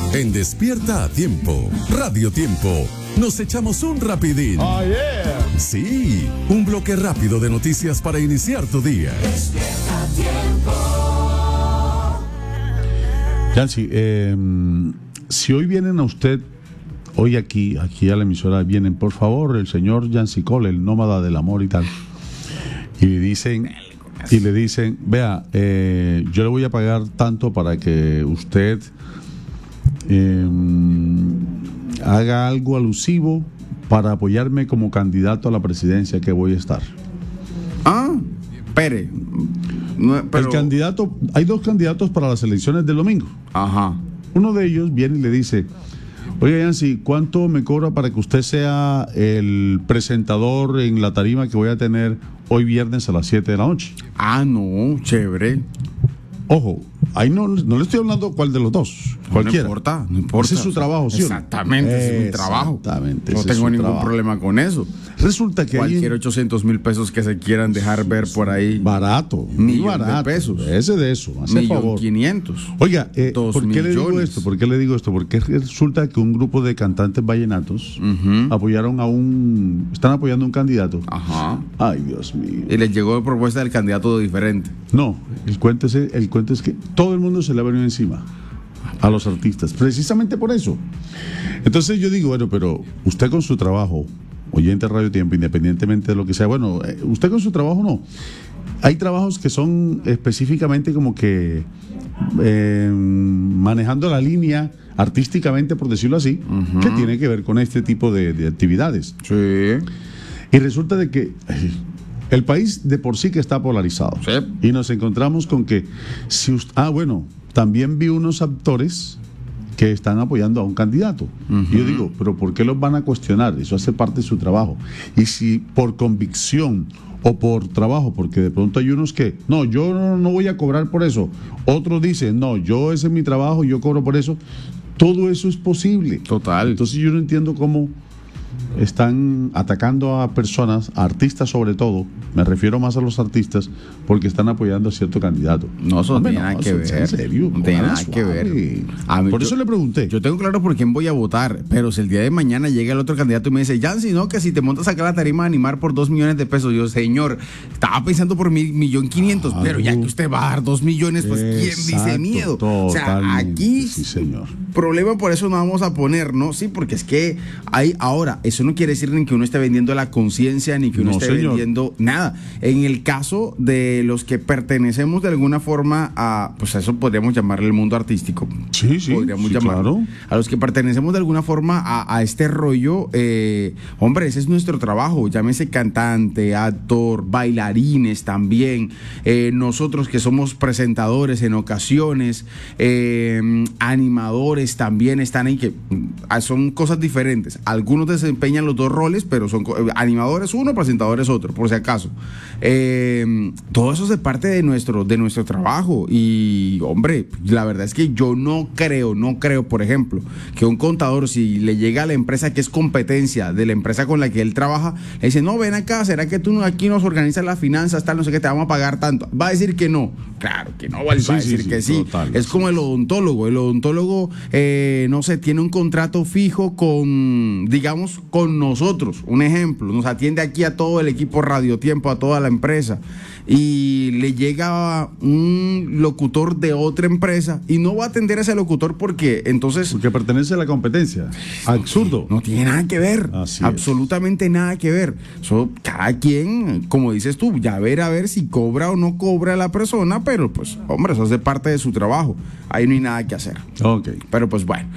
En Despierta a Tiempo, Radio Tiempo, nos echamos un rapidín. Oh, yeah. Sí, un bloque rápido de noticias para iniciar tu día. Despierta a Tiempo. Yancy, si hoy vienen a usted, hoy aquí a la emisora vienen, por favor, el señor Yancy Cole, el nómada del amor y tal, y le dicen, vea, yo le voy a pagar tanto para que usted haga algo alusivo para apoyarme como candidato a la presidencia que voy a estar. Espere. No, pero... El candidato, hay dos candidatos para las elecciones del domingo. Ajá. Uno de ellos viene y le dice: oiga, Yancy, ¿cuánto me cobra para que usted sea el presentador en la tarima que voy a tener hoy viernes a las 7 de la noche? No, chévere. Ojo, ahí no le estoy hablando cuál de los dos, cualquiera. No importa. Ese es su trabajo, ¿sí? Exactamente, ese es mi trabajo. Exactamente. No tengo ningún problema con eso. Resulta que cualquier 800,000 pesos que se quieran dejar ver por ahí. Barato. Millón barato. De pesos. Ese de eso, hace favor. 1.500.000. Oiga, ¿por qué le digo esto? Porque resulta que un grupo de cantantes vallenatos están apoyando a un candidato. Ajá. Ay, Dios mío. Y les llegó propuesta del candidato diferente. No, el cuento es que todo el mundo se le ha venido encima a los artistas, precisamente por eso. Entonces yo digo, bueno, pero usted con su trabajo, oyente de Radio Tiempo, independientemente de lo que sea, bueno, usted con su trabajo no. Hay trabajos que son específicamente como que manejando la línea artísticamente, por decirlo así, que tiene que ver con este tipo de actividades. Sí. Y resulta de que el país de por sí que está polarizado. Sí. Y nos encontramos con que también vi unos actores que están apoyando a un candidato. Y yo digo, pero ¿por qué los van a cuestionar? Eso hace parte de su trabajo. Y si por convicción o por trabajo, porque de pronto hay unos que, no, yo no voy a cobrar por eso. Otros dicen, no, ese es mi trabajo, yo cobro por eso. Todo eso es posible. Total. Entonces yo no entiendo cómo están atacando a personas, a artistas sobre todo, me refiero más a los artistas, porque están apoyando a cierto candidato. No, eso no tiene nada que ver. En serio, no tiene nada que ver. Por eso le pregunté. Yo tengo claro por quién voy a votar, pero si el día de mañana llega el otro candidato y me dice, Yancy, no, que si te montas acá a la tarima a animar por 2 millones de pesos, yo, señor, estaba pensando por 1.500.000, pero ya que usted va a dar 2 millones, pues ¿quién dice miedo? O sea, aquí, sí, señor. Problema por eso no vamos a poner, ¿no? Sí, porque es que hay ahora, eso no quiere decir ni que uno esté vendiendo la conciencia, ni que uno esté vendiendo nada. En el caso de los que pertenecemos de alguna forma a, pues a eso podríamos llamarle el mundo artístico. Sí, podríamos llamarlo. Claro. A los que pertenecemos de alguna forma a este rollo, hombre, ese es nuestro trabajo, llámese cantante, actor, bailarines también, nosotros que somos presentadores en ocasiones, animadores también están ahí, que son cosas diferentes. Algunos desempeñan los dos roles, pero son animadores uno, presentadores otro, por si acaso. Todo eso es parte de nuestro trabajo. Y, hombre, la verdad es que yo no creo, por ejemplo, que un contador, si le llega a la empresa que es competencia de la empresa con la que él trabaja, le dice, no, ven acá, ¿será que tú aquí nos organizas las finanzas, tal, no sé qué, te vamos a pagar tanto? Va a decir que no. Claro que no, va a decir que sí. Total, es como el odontólogo. El odontólogo, no sé, tiene un contrato fijo con nosotros. Un ejemplo, nos atiende aquí a todo el equipo Radio Tiempo, a toda la empresa, y le llega un locutor de otra empresa y no va a atender a ese locutor porque pertenece a la competencia. Absurdo. No tiene nada que ver. Así absolutamente nada que ver. Eso, cada quien, como dices tú, ya a ver si cobra o no cobra la persona, pero pues, hombre, eso hace parte de su trabajo. Ahí no hay nada que hacer. Ok. Pero pues bueno,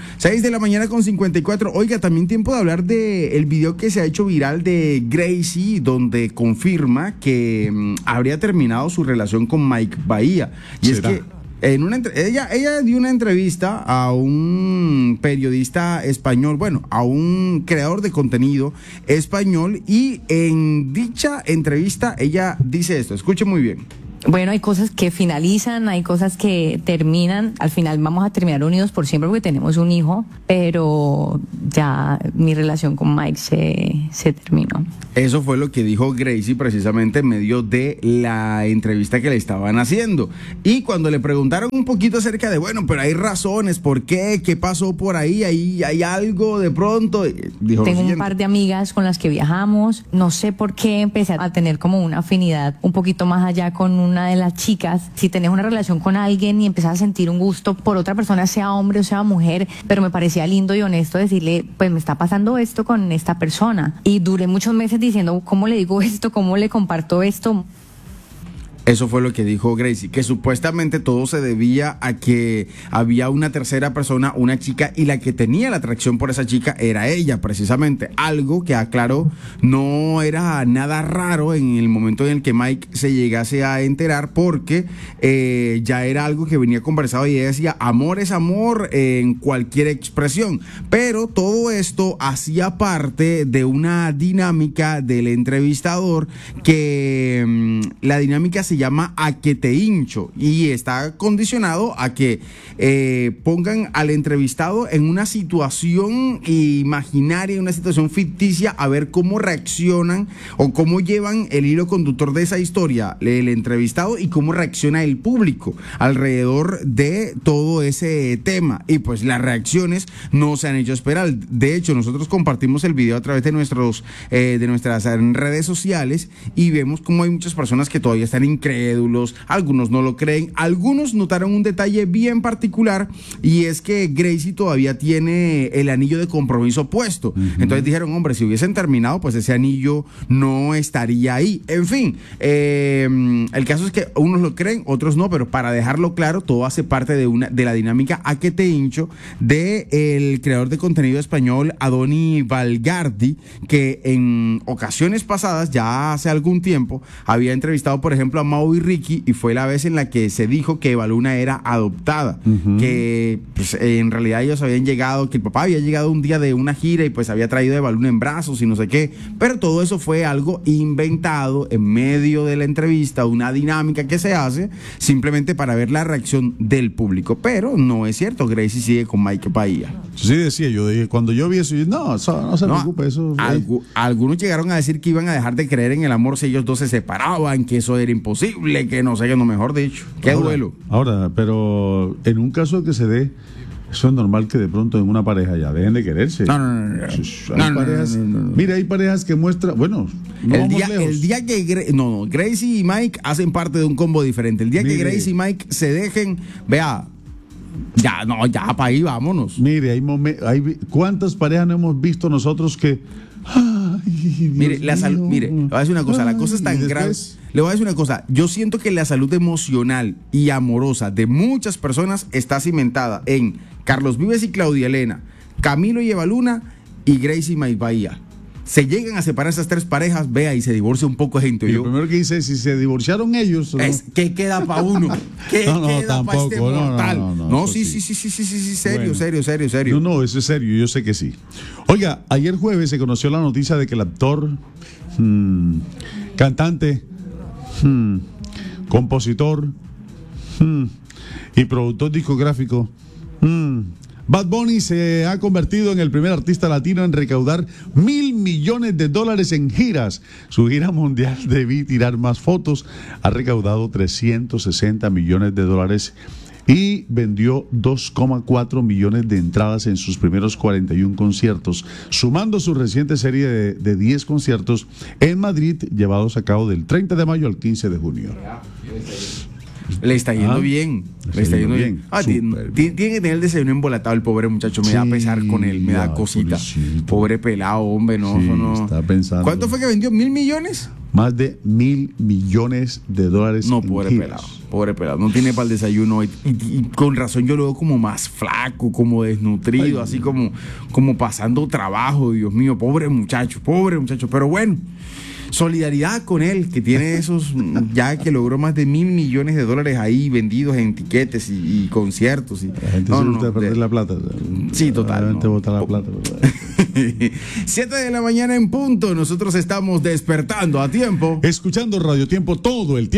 6:54 a.m. Oiga, también tiempo de hablar de el video que se ha hecho viral de Gracie, donde confirma que habría terminado su relación con Mike Bahía. Y ¿será? Es que ella dio una entrevista a un periodista español, a un creador de contenido español, y en dicha entrevista ella dice esto, escuche muy bien. Bueno, hay cosas que finalizan, hay cosas que terminan. Al final vamos a terminar unidos por siempre porque tenemos un hijo, pero ya mi relación con Mike se terminó. Eso fue lo que dijo Gracie precisamente en medio de la entrevista que le estaban haciendo. Y cuando le preguntaron un poquito acerca de, bueno, pero hay razones, ¿por qué? ¿Qué pasó por ahí? ¿Hay algo de pronto? Dijo Tengo un par de amigas con las que viajamos. No sé por qué empecé a tener como una afinidad un poquito más allá con una de las chicas. Si tenés una relación con alguien y empezás a sentir un gusto por otra persona, sea hombre o sea mujer, pero me parecía lindo y honesto decirle, pues me está pasando esto con esta persona. Y duré muchos meses diciendo, ¿cómo le digo esto? ¿Cómo le comparto esto? Eso fue lo que dijo Gracie, que supuestamente todo se debía a que había una tercera persona, una chica, y la que tenía la atracción por esa chica era ella, precisamente. Algo que, aclaró, no era nada raro en el momento en el que Mike se llegase a enterar, porque ya era algo que venía conversado y ella decía, amor es amor en cualquier expresión. Pero todo esto hacía parte de una dinámica del entrevistador que la dinámica se llama a que te hincho y está condicionado a que pongan al entrevistado en una situación imaginaria, una situación ficticia, a ver cómo reaccionan o cómo llevan el hilo conductor de esa historia el entrevistado y cómo reacciona el público alrededor de todo ese tema. Y pues las reacciones no se han hecho esperar. De hecho, nosotros compartimos el video a través de nuestras redes sociales y vemos cómo hay muchas personas que todavía están incrédulos, algunos no lo creen, algunos notaron un detalle bien particular y es que Gracie todavía tiene el anillo de compromiso puesto. Entonces dijeron, hombre, si hubiesen terminado, pues ese anillo no estaría ahí. En fin, el caso es que unos lo creen, otros no, pero para dejarlo claro, todo hace parte de la dinámica a que te hincho de el creador de contenido español Adoni Valgardi, que en ocasiones pasadas, ya hace algún tiempo, había entrevistado, por ejemplo, a Mau y Ricky, y fue la vez en la que se dijo que Eva Luna era adoptada, que pues, en realidad ellos habían llegado, que el papá había llegado un día de una gira y pues había traído a Eva Luna en brazos y no sé qué, pero todo eso fue algo inventado en medio de la entrevista, una dinámica que se hace simplemente para ver la reacción del público, pero no es cierto. Gracie sigue con Mike Bahía. Sí, decía yo, cuando yo vi eso, no se preocupe, eso. Algunos llegaron a decir que iban a dejar de creer en el amor si ellos dos se separaban, que eso era imposible, que no sé qué, no, mejor dicho. Qué duelo. Ahora, pero en un caso que se dé, eso es normal que de pronto en una pareja ya dejen de quererse. Mira, hay parejas que muestran, bueno, el día que Gracie y Mike hacen parte de un combo diferente. El día que Gracie y Mike se dejen, vea, ya para ahí vámonos. Mire, ¿cuántas parejas no hemos visto nosotros que mire, le voy a decir una cosa, la cosa es tan grave. Le voy a decir una cosa, yo siento que la salud emocional y amorosa de muchas personas está cimentada en Carlos Vives y Claudia Elena, Camilo y Eva Luna y Gracie y Mike Bahía. Se llegan a separar esas tres parejas, vea, y se divorcia un poco de gente. Y lo primero que dice, si se divorciaron ellos, ¿no? Es ¿qué queda para uno? ¿Qué queda para este mortal? No, sí, Bueno. serio. No, eso es serio, yo sé que sí. Oiga, ayer jueves se conoció la noticia de que el actor, cantante, compositor y productor discográfico, Bad Bunny se ha convertido en el primer artista latino en recaudar $1.000 millones en giras. Su gira mundial de Vi Tirar Más Fotos ha recaudado $360 millones y vendió 2,4 millones de entradas en sus primeros 41 conciertos, sumando su reciente serie de 10 conciertos en Madrid, llevados a cabo del 30 de mayo al 15 de junio. Le está yendo bien. Le está yendo bien. Tiene que tener el desayuno embolatado el pobre muchacho. Me da pesar con él, me da cosita. Pobrecito. Pobre pelado, hombre, no. Está pensando. ¿Cuánto fue que vendió? ¿1.000 millones? Más de $1.000 millones. No, pobre pelado. No tiene para el desayuno. Y con razón yo lo veo como más flaco, como desnutrido, así como pasando trabajo. Dios mío, pobre muchacho. Pero bueno, solidaridad con él, que tiene esos, ya que logró más de $1.000 millones ahí vendidos en tiquetes y conciertos. La gente se gusta perder la plata. Sí, total. La gente bota la plata. 7 de la mañana en punto. Nosotros estamos despertando a tiempo. Escuchando Radio Tiempo todo el tiempo.